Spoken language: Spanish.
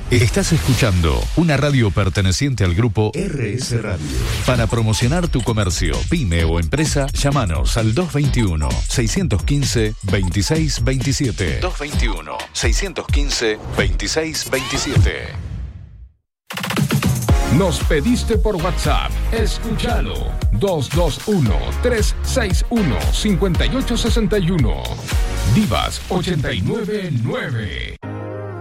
Estás escuchando una radio perteneciente al grupo RS Radio. Para promocionar tu comercio, pyme o empresa, llámanos al 221-615-2627. 221-615-2627. Nos pediste por WhatsApp. Escúchalo. 221-361-5861. Divas 899.